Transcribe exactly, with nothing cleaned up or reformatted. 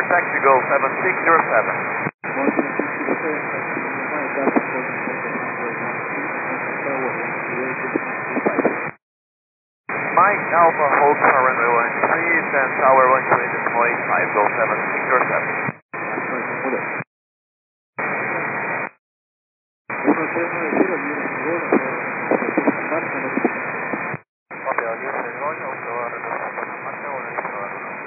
taxi go seven six zero seven. Mike Alpha hold current one three, then tower one three decimal eight five, go seven six zero seven. Uno cero nueve cero,